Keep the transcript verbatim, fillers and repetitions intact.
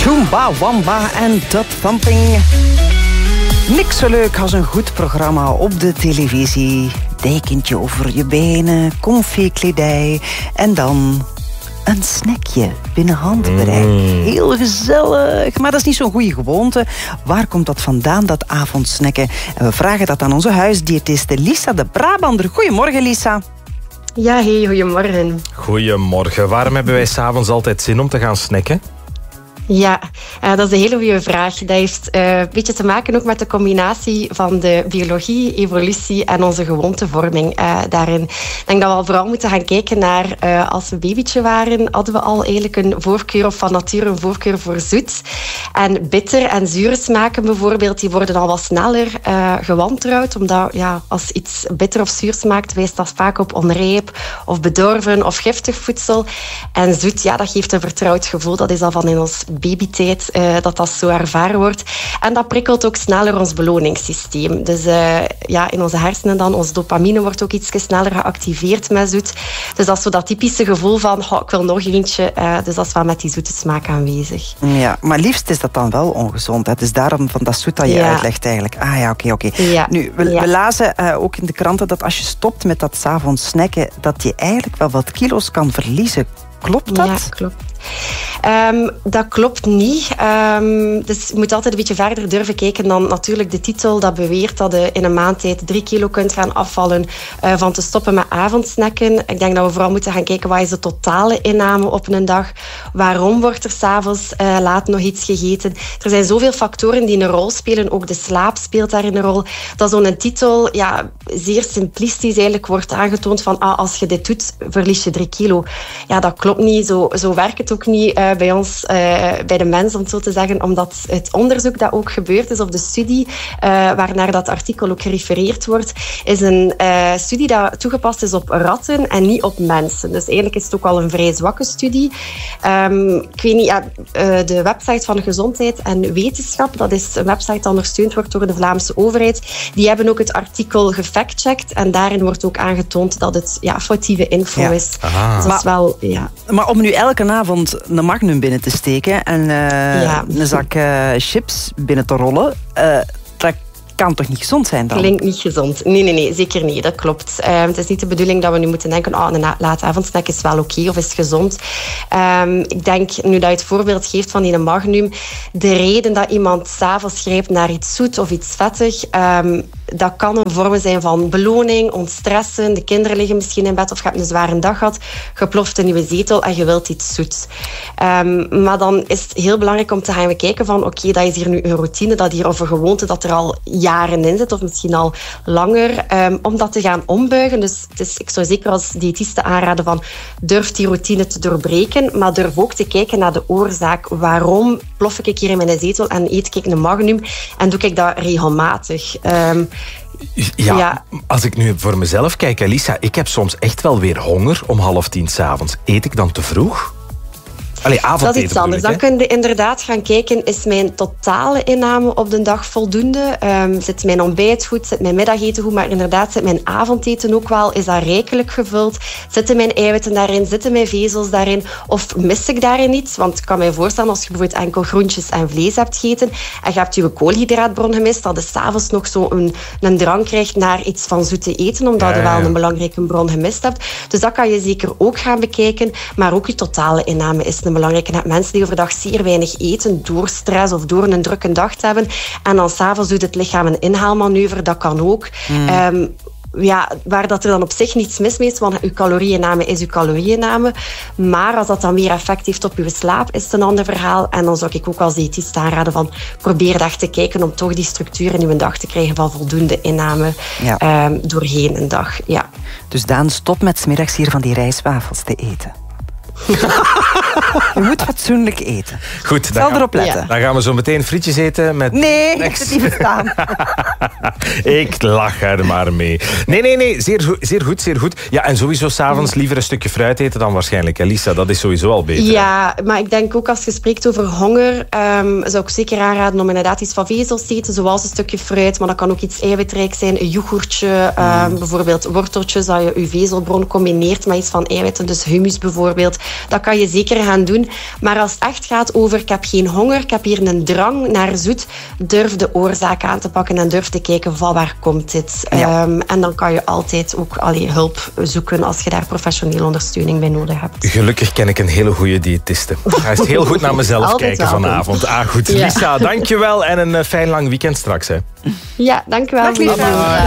Toomba, Wamba en Dub Thumping. Niks zo leuk als een goed programma op de televisie. Dekentje over je benen, comfy kledij en dan een snackje binnen handbereik. Mm. Heel gezellig, maar dat is niet zo'n goede gewoonte. Waar komt dat vandaan, dat avondsnacken? En we vragen dat aan onze huisdiëtiste Lisa de Brabander. Goedemorgen, Lisa. Ja, hey, goedemorgen. Goedemorgen. Waarom hebben wij 's avonds altijd zin om te gaan snacken? Ja, uh, dat is een hele goede vraag. Dat heeft uh, een beetje te maken ook met de combinatie van de biologie, evolutie en onze gewoontevorming uh, daarin. Ik denk dat we al vooral moeten gaan kijken naar, uh, als we babytje waren, hadden we al eigenlijk een voorkeur, of van nature een voorkeur voor zoet. En bitter en zure smaken bijvoorbeeld, die worden al wat sneller uh, gewantrouwd, omdat ja, als iets bitter of zuur smaakt, wijst dat vaak op onrijp of bedorven of giftig voedsel. En zoet, ja, dat geeft een vertrouwd gevoel. Dat is al van in ons babytijd, uh, dat dat zo ervaren wordt. En dat prikkelt ook sneller ons beloningssysteem. Dus uh, ja, in onze hersenen dan, ons dopamine wordt ook iets sneller geactiveerd met zoet. Dus dat is zo dat typische gevoel van, oh, ik wil nog eentje. Uh, dus dat is wel met die zoete smaak aanwezig. Ja, maar liefst is dat dan wel ongezond. Hè? Dus daarom van dat zoet dat je ja. uitlegt eigenlijk. Ah ja, oké, okay, oké. Okay. Ja. Nu, we, ja. we lazen uh, ook in de kranten dat als je stopt met dat 's avonds snacken, dat je eigenlijk wel wat kilo's kan verliezen. Klopt dat? Ja, klopt. Um, dat klopt niet. Um, dus je moet altijd een beetje verder durven kijken dan natuurlijk de titel dat beweert dat je in een maand tijd drie kilo kunt gaan afvallen uh, van te stoppen met avondsnacken. Ik denk dat we vooral moeten gaan kijken wat is de totale inname op een dag. Waarom wordt er 's avonds uh, laat nog iets gegeten? Er zijn zoveel factoren die een rol spelen. Ook de slaap speelt daarin een rol. Dat zo'n titel ja, zeer simplistisch eigenlijk wordt aangetoond van ah, als je dit doet, verlies je drie kilo. Ja, dat klopt niet. Zo, zo werkt het ook niet uh, bij ons, uh, bij de mens, om het zo te zeggen, omdat het onderzoek dat ook gebeurd is, of de studie uh, waarnaar dat artikel ook gerefereerd wordt, is een uh, studie dat toegepast is op ratten en niet op mensen. Dus eigenlijk is het ook al een vrij zwakke studie. Um, ik weet niet, ja, uh, de website van Gezondheid en Wetenschap, dat is een website die ondersteund wordt door de Vlaamse overheid, die hebben ook het artikel gefactcheckt en daarin wordt ook aangetoond dat het ja, foutieve info ja. is. Aha. Dus dat is wel, ja. Maar om nu elke avond een Magnum binnen te steken en uh, ja. een zak uh, chips binnen te rollen, uh, dat kan toch niet gezond zijn dan? Klinkt niet gezond. Nee, nee, nee, zeker niet. Dat klopt. Uh, het is niet de bedoeling dat we nu moeten denken, oh, een late avondsnack is wel oké okay, of is gezond. Um, ik denk, nu dat je het voorbeeld geeft van die Magnum, de reden dat iemand 's avonds grijpt naar iets zoet of iets vettig, um, dat kan een vorm zijn van beloning, ontstressen. De kinderen liggen misschien in bed of je hebt een zware dag gehad. Je ploft een nieuwe zetel en je wilt iets zoets. Um, maar dan is het heel belangrijk om te gaan kijken van oké, okay, dat is hier nu een routine, dat hier of een gewoonte dat er al jaren in zit of misschien al langer, um, om dat te gaan ombuigen. Dus het is, ik zou zeker als diëtiste aanraden van durf die routine te doorbreken, maar durf ook te kijken naar de oorzaak. Waarom plof ik hier in mijn zetel en eet ik een Magnum en doe ik dat regelmatig? Um, Ja, ja, als ik nu voor mezelf kijk, Lisa, ik heb soms echt wel weer honger om half tien 's avonds. Eet ik dan te vroeg? Allee, avondeten. Dat is iets anders. Dan kun je inderdaad gaan kijken, is mijn totale inname op de dag voldoende? Um, zit mijn ontbijt goed? Zit mijn middageten goed? Maar inderdaad, zit mijn avondeten ook wel? Is dat rijkelijk gevuld? Zitten mijn eiwitten daarin? Zitten mijn vezels daarin? Of mis ik daarin iets? Want ik kan mij voorstellen, als je bijvoorbeeld enkel groentjes en vlees hebt gegeten en je hebt je koolhydraatbron gemist, dat je 's avonds nog zo een, een drang krijgt naar iets van zoete eten, omdat ja, ja, ja. je wel een belangrijke bron gemist hebt. Dus dat kan je zeker ook gaan bekijken. Maar ook je totale inname is belangrijk. Je hebt mensen die overdag zeer weinig eten door stress of door een drukke dag te hebben. En dan 's avonds doet het lichaam een inhaalmanoeuvre. Dat kan ook. Mm. Um, ja, waar dat er dan op zich niets mis mee is, want uw calorieinname is uw calorieinname. Maar als dat dan meer effect heeft op uw slaap, is het een ander verhaal. En dan zou ik ook als diëtist aanraden van probeer echt te kijken om toch die structuur in uw dag te krijgen van voldoende inname ja. um, doorheen een dag. Ja. Dus Daan, stop met 's middags hier van die rijstwafels te eten. Je moet fatsoenlijk eten. Goed, zal gaan, erop letten. Ja. Dan gaan we zo meteen frietjes eten met... Nee, ik heb het niet verstaan. Ik lach er maar mee. Nee, nee, nee, zeer, zeer goed, zeer goed. Ja, en sowieso 's avonds liever een stukje fruit eten dan waarschijnlijk, Lisa. Dat is sowieso al beter. Ja, hè? Maar ik denk ook als je spreekt over honger, um, zou ik zeker aanraden om inderdaad iets van vezels te eten, zoals een stukje fruit, maar dat kan ook iets eiwitrijk zijn, een yoghurtje, um, mm. bijvoorbeeld worteltjes, dat je je vezelbron combineert met iets van eiwitten, dus hummus bijvoorbeeld. dat kan je zeker gaan doen. Maar als het echt gaat over ik heb geen honger, ik heb hier een drang naar zoet, durf de oorzaak aan te pakken en durf te kijken van waar komt dit. Ja. Um, en dan kan je altijd ook allee, hulp zoeken als je daar professionele ondersteuning bij nodig hebt. Gelukkig ken ik een hele goede diëtiste. Ik ga eens heel goed naar mezelf Altijd kijken wel. vanavond. Ah, goed. Ja. Lisa, dankjewel en een uh, fijn lang weekend straks. Hè. Ja, dankjewel. Dag, Lisa. Bye.